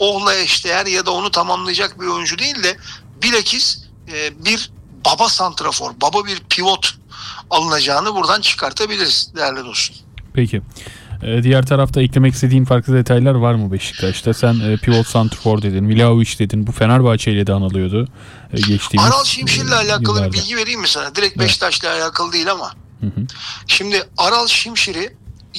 Oh'la eşdeğer ya da onu tamamlayacak bir oyuncu değil de bilakis bir baba santrafor, baba bir pivot alınacağını buradan çıkartabiliriz değerli dostum. Peki. Diğer tarafta eklemek istediğin farklı detaylar var mı Beşiktaş'ta? Sen pivot santrfor dedin, Vlahovic dedin. Bu Fenerbahçe ile de anılıyordu. Geçtiğimiz Aral Şimşir'le alakalı yıllarda. bir bilgi vereyim mi sana? Direkt Beşiktaş'la alakalı değil ama. Hı hı. Şimdi Aral Şimşir'i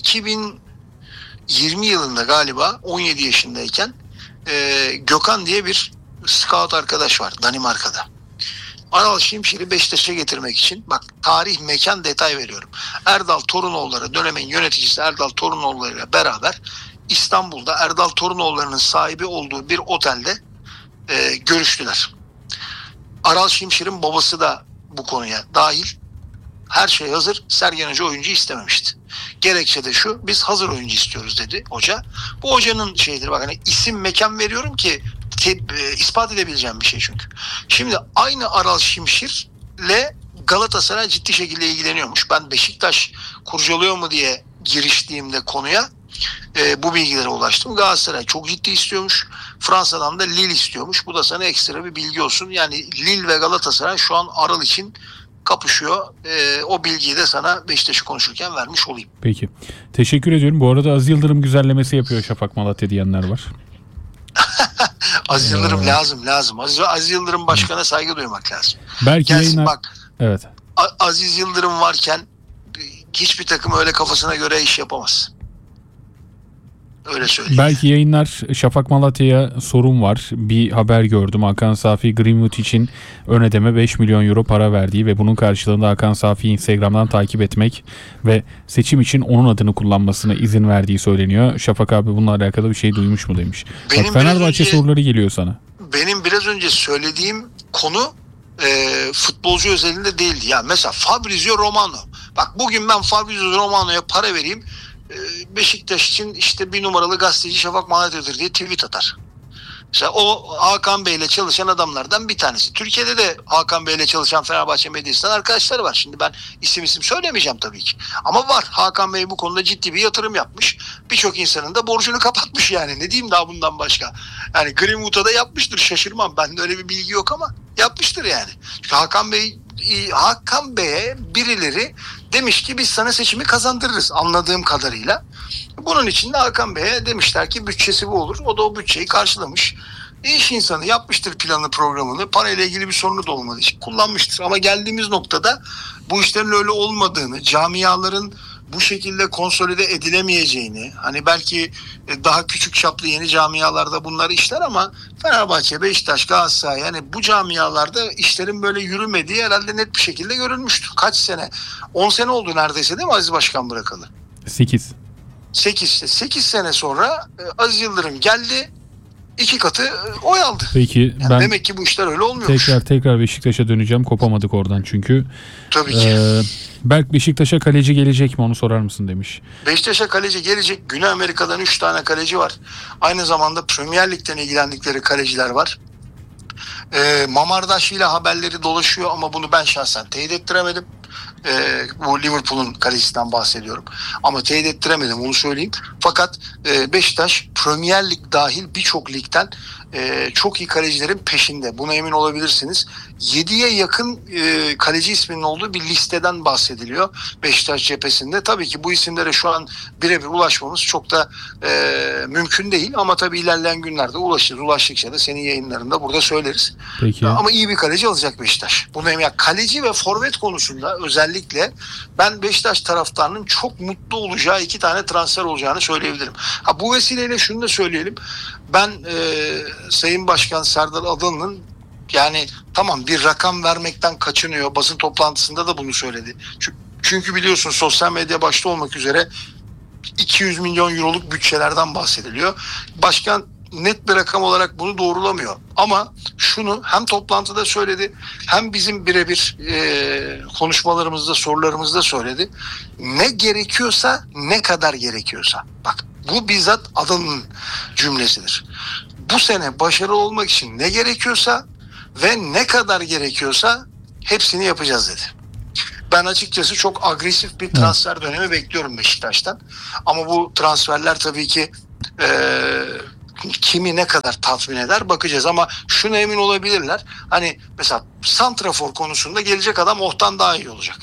2020 yılında galiba 17 yaşındayken Gökhan diye bir scout arkadaş var Danimarka'da. Aral Şimşir'i Beşiktaş'a getirmek için, bak tarih, mekan, detay veriyorum. Erdal Torunoğulları, dönemin yöneticisi Erdal Torunoğulları ile beraber İstanbul'da Erdal Torunoğulları'nın sahibi olduğu bir otelde görüştüler. Aral Şimşir'in babası da bu konuya dahil. Her şey hazır. Sergen Hoca oyuncu istememişti. Gerekçe de şu: biz hazır oyuncu istiyoruz dedi hoca. Bu hocanın şeyidir, bak hani isim mekan veriyorum ki ispat edebileceğim bir şey çünkü. Şimdi aynı Aral Şimşir'le Galatasaray ciddi şekilde ilgileniyormuş. Ben Beşiktaş kurcalıyor mu diye giriştiğimde konuya bu bilgilere ulaştım. Galatasaray çok ciddi istiyormuş. Fransa'dan da Lille istiyormuş. Bu da sana ekstra bir bilgi olsun. Yani Lille ve Galatasaray şu an Aral için kapışıyor. O bilgiyi de sana Beşiktaş'ı konuşurken vermiş olayım. Peki. Teşekkür ediyorum. Bu arada Aziz Yıldırım güzellemesi yapıyor Şafak Malatya diyenler var. Aziz Yıldırım lazım. Aziz Yıldırım başkana saygı duymak lazım. Belki Gelsin yayınlar... bak. Evet. Aziz Yıldırım varken hiçbir takım öyle kafasına göre iş yapamaz. Öyle söyleyeyim. Belki yayınlar Şafak Malatya'ya sorun var. Bir haber gördüm. Hakan Safi Greenwood için ön ödeme 5 milyon euro para verdiği ve bunun karşılığında Hakan Safi'yi Instagram'dan takip etmek ve seçim için onun adını kullanmasına izin verdiği söyleniyor. Şafak abi bununla alakalı bir şey duymuş mu demiş. Bak, Fenerbahçe soruları geliyor sana. Benim biraz önce söylediğim konu futbolcu özelinde değildi. Ya mesela Fabrizio Romano. Bak bugün ben Fabrizio Romano'ya para vereyim. Beşiktaş için işte bir numaralı gazeteci Şafak Malatya'dır diye tweet atar. Mesela o Hakan Bey'le çalışan adamlardan bir tanesi. Türkiye'de de Hakan Bey'le çalışan Fenerbahçe medyasından arkadaşları var. Şimdi ben isim söylemeyeceğim tabii ki. Ama var. Hakan Bey bu konuda ciddi bir yatırım yapmış. Birçok insanın da borcunu kapatmış yani. Ne diyeyim daha bundan başka. Yani Greenwood'a da yapmıştır, şaşırmam. Bende öyle bir bilgi yok ama yapmıştır yani. Çünkü Hakan Bey'e birileri demiş ki biz sana seçimi kazandırırız anladığım kadarıyla. Bunun için de Hakan Bey'e demişler ki bütçesi bu olur. O da o bütçeyi karşılamış. İş insanı yapmıştır planı, programını. Parayla ilgili bir sorunu da olmadığı için kullanmıştır. Ama geldiğimiz noktada bu işlerin öyle olmadığını, camiaların bu şekilde konsolide edilemeyeceğini, hani belki daha küçük çaplı yeni camialarda bunlar işler ama Fenerbahçe, Beşiktaş, Galatasaray, yani bu camialarda işlerin böyle yürümediği herhalde net bir şekilde görülmüştür. Kaç sene? 10 sene oldu neredeyse değil mi Aziz Başkan bırakalı? 8 sene sonra Aziz Yıldırım geldi. 2 katı oy aldı. Peki yani ben demek ki bu işler öyle olmuyormuş. tekrar Beşiktaş'a döneceğim. Kopamadık oradan çünkü. Tabii ki. Berk Beşiktaş'a kaleci gelecek mi onu sorar mısın demiş. Beşiktaş'a kaleci gelecek. Güney Amerika'dan 3 tane kaleci var. Aynı zamanda Premier Lig'den ilgilendikleri kaleciler var. Mamardaşvili haberleri dolaşıyor ama bunu ben şahsen teyit ettiremedim. Bu Liverpool'un kalecisinden bahsediyorum. Ama teyit ettiremedim, onu söyleyeyim. Fakat Beşiktaş Premier Lig dahil birçok ligden çok iyi kalecilerin peşinde. Buna emin olabilirsiniz. 7'ye yakın kaleci isminin olduğu bir listeden bahsediliyor Beşiktaş cephesinde. Tabii ki bu isimlere şu an birebir ulaşmamız çok da mümkün değil. Ama tabii ilerleyen günlerde ulaşırız. Ulaştıkça da senin yayınlarında burada söyleriz. Peki. Ama iyi bir kaleci alacak Beşiktaş. Buna emin. Yani kaleci ve forvet konusunda özellikle ben Beşiktaş taraftarının çok mutlu olacağı 2 tane transfer olacağını söyleyebilirim. Bu vesileyle şunu da söyleyelim. Ben Sayın Başkan Serdar Adalı'nın, yani tamam bir rakam vermekten kaçınıyor. Basın toplantısında da bunu söyledi. Çünkü biliyorsun sosyal medya başta olmak üzere 200 milyon euroluk bütçelerden bahsediliyor. Başkan net bir rakam olarak bunu doğrulamıyor. Ama şunu hem toplantıda söyledi hem bizim birebir konuşmalarımızda, sorularımızda söyledi. Ne gerekiyorsa, ne kadar gerekiyorsa. Bak bu bizzat Adalı'nın cümlesidir. Bu sene başarılı olmak için ne gerekiyorsa ve ne kadar gerekiyorsa hepsini yapacağız dedi. Ben açıkçası çok agresif bir transfer dönemi bekliyorum Beşiktaş'tan. Ama bu transferler tabii ki kimi ne kadar tatmin eder bakacağız ama şuna emin olabilirler. Hani mesela santrafor konusunda gelecek adam Oh'tan daha iyi olacak.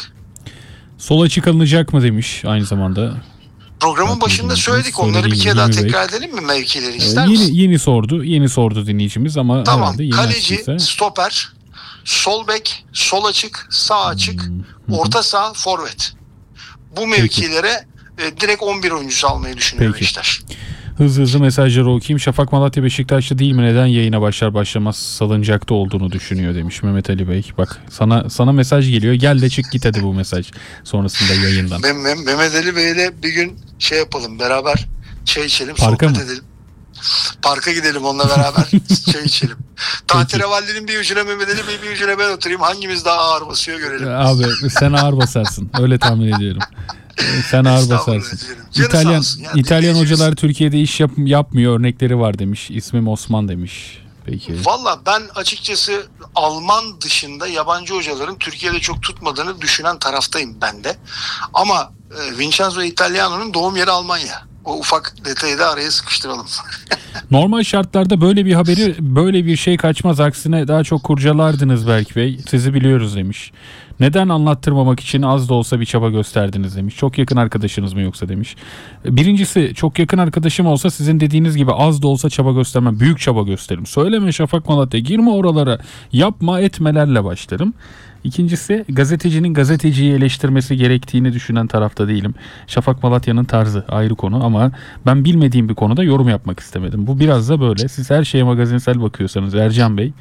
Sol açık alınacak mı demiş aynı zamanda. Programın başında söyledik. Onları bir kere daha tekrar edelim mi mevkileri ister misin? Yeni sordu dinleyicimiz ama tamam. herhalde yeni Kaleci, açtıysa. stoper, sol bek, sol açık, sağ açık, orta saha, forvet. Bu mevkilere direkt 11 oyuncusu almayı düşünüyor Beşiktaş. Hızlı mesajları okuyayım. Şafak Malatya Beşiktaş'ta değil mi? Neden yayına başlar başlamaz salıncakta olduğunu düşünüyor demiş Mehmet Ali Bey. Bak sana mesaj geliyor. Gel de çık git hadi bu mesaj sonrasında yayından. Mehmet Ali Bey'le bir gün şey yapalım, beraber çay içelim, Parka sohbet mı? edelim. Parka gidelim onunla beraber çay içelim. Tahterevalli'nin bir ucuna Mehmet Ali Bey, bir ucuna ben oturayım. Hangimiz daha ağır basıyor görelim. Abi sen ağır basarsın. Öyle tahmin ediyorum. Sen ağır basarsın. İtalyan hocalar Türkiye'de iş yapmıyor örnekleri var demiş. İsmim Osman demiş. Peki. Valla ben açıkçası Alman dışında yabancı hocaların Türkiye'de çok tutmadığını düşünen taraftayım ben de. Ama Vincenzo Italiano'nun doğum yeri Almanya. O ufak detayı da araya sıkıştıralım. Normal şartlarda böyle bir haberi, böyle bir şey kaçmaz. Aksine daha çok kurcalardınız Berk Bey. Sizi biliyoruz demiş. Neden anlattırmamak için az da olsa bir çaba gösterdiniz demiş. Çok yakın arkadaşınız mı yoksa demiş. Birincisi, çok yakın arkadaşım olsa sizin dediğiniz gibi az da olsa çaba göstermem. Büyük çaba gösteririm. Söyleme Şafak Malatya, girme oralara, yapma etmelerle başlarım. İkincisi, gazetecinin gazeteciyi eleştirmesi gerektiğini düşünen tarafta değilim. Şafak Malatya'nın tarzı ayrı konu ama ben bilmediğim bir konuda yorum yapmak istemedim. Bu biraz da böyle. Siz her şeye magazinsel bakıyorsanız Ercan Bey,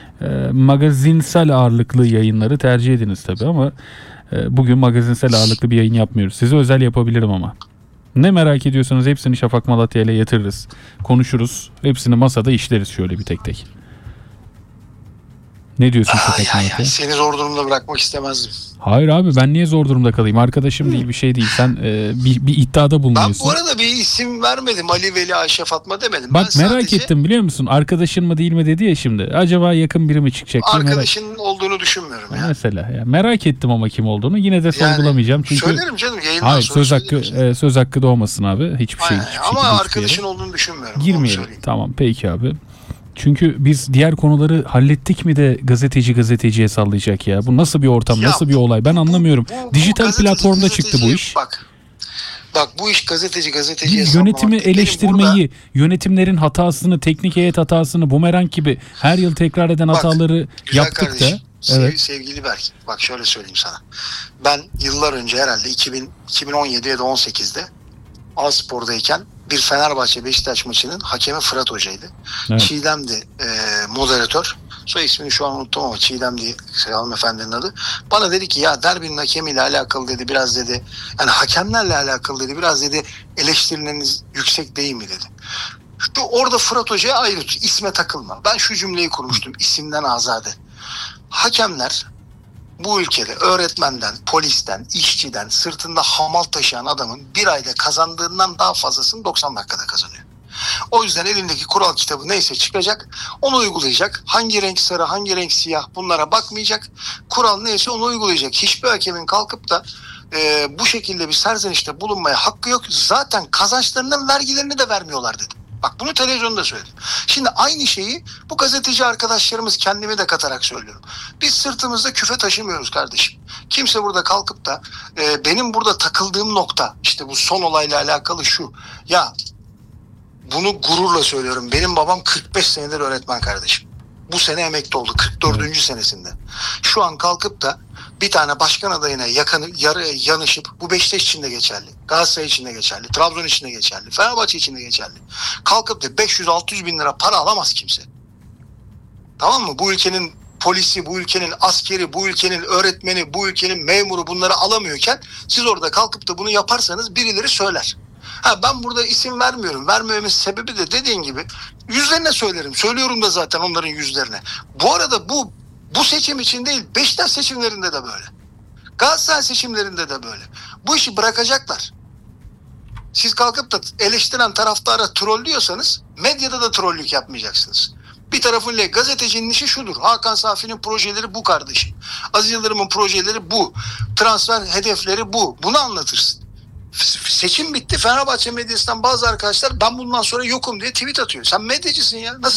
magazinsel ağırlıklı yayınları tercih ediniz tabii ama bugün magazinsel ağırlıklı bir yayın yapmıyoruz. Size özel yapabilirim ama. Ne merak ediyorsanız hepsini Şafak Malatya ile yatırırız. Konuşuruz. Hepsini masada işleriz şöyle bir tek tek. Ne diyorsun Şafak Malatya? Seni zor durumda bırakmak istemezdim. Hayır abi, ben niye zor durumda kalayım? Arkadaşım değil, bir şey değil. Sen bir iddiada bulunuyorsun. Ben bu arada bir isim vermedim. Ali, Veli, Ayşe, Fatma demedim. Bak ben merak ettim biliyor musun? Arkadaşın mı değil mi dedi ya şimdi. Acaba yakın biri mi çıkacak diye arkadaşın olduğunu düşünmüyorum ya. Mesela ya. Merak ettim ama kim olduğunu. Yine de sorgulamayacağım. Çünkü söylerim canım yayından hayır, sonra söz hakkı da olmasın abi. Hiçbir şey. Ama arkadaşın olduğunu düşünmüyorum. Girmeyelim. Tamam peki abi. Çünkü biz diğer konuları hallettik mi de gazeteciye sallayacak ya. Bu nasıl bir ortam, nasıl bir olay ben anlamıyorum. Dijital platformda çıktı bu iş. Bak bu iş gazeteciye yönetimi eleştirmeyi, yönetimlerin hatasını, teknik heyet hatasını, bumerang gibi her yıl tekrar eden hataları yaptık kardeşim, da. Evet. Sevgili Berk, bak şöyle söyleyeyim sana. Ben yıllar önce herhalde 2017 ya da 18'de A-Spor'dayken bir Fenerbahçe Beşiktaş maçının hakemi Fırat Hoca'ydı. Evet. Çiğdem'di moderatör. Soy ismini şu an unuttum ama Çiğdem diye hanımefendinin adı. Bana dedi ki ya derbinin hakemiyle alakalı dedi biraz dedi, yani hakemlerle alakalı dedi biraz dedi eleştirileriniz yüksek değil mi dedi. Orada Fırat Hoca'ya ayrı tut, isme takılma. Ben şu cümleyi kurmuştum, isimden azade. Hakemler bu ülkede öğretmenden, polisten, işçiden, sırtında hamal taşıyan adamın bir ayda kazandığından daha fazlasını 90 dakikada kazanıyor. O yüzden elindeki kural kitabı neyse çıkacak, onu uygulayacak. Hangi renk sarı, hangi renk siyah bunlara bakmayacak. Kural neyse onu uygulayacak. Hiçbir hakemin kalkıp da bu şekilde bir serzenişte bulunmaya hakkı yok. Zaten kazançlarının vergilerini de vermiyorlar dedim. Bak bunu televizyonda söyledim. Şimdi aynı şeyi bu gazeteci arkadaşlarımız, kendimi de katarak söylüyorum. Biz sırtımızda küfe taşımıyoruz kardeşim. Kimse burada kalkıp da benim burada takıldığım nokta işte bu son olayla alakalı şu. Ya bunu gururla söylüyorum. Benim babam 45 senedir öğretmen kardeşim. Bu sene emekli oldu 44. senesinde. Şu an kalkıp da bir tane başkan adayına yanışıp bu Beşiktaş için de geçerli, Galatasaray için de geçerli, Trabzon için de geçerli, Fenerbahçe için de geçerli. Kalkıp da 500-600 bin lira para alamaz kimse. Tamam mı? Bu ülkenin polisi, bu ülkenin askeri, bu ülkenin öğretmeni, bu ülkenin memuru bunları alamıyorken siz orada kalkıp da bunu yaparsanız birileri söyler. Ben burada isim vermiyorum. Vermememin sebebi de dediğin gibi yüzlerine söylerim. Söylüyorum da zaten onların yüzlerine. Bu arada bu seçim için değil, Beşiktaş seçimlerinde de böyle. Galatasaray seçimlerinde de böyle. Bu işi bırakacaklar. Siz kalkıp da eleştiren taraftara troll diyorsanız medyada da trollük yapmayacaksınız. Bir tarafıyla gazetecinin işi şudur. Hakan Safi'nin projeleri bu kardeşim. Aziz Yıldırım'ın projeleri bu. Transfer hedefleri bu. Bunu anlatırsın. Seçim bitti. Fenerbahçe medyasından bazı arkadaşlar ben bundan sonra yokum diye tweet atıyor. Sen medyacısın ya. Nasıl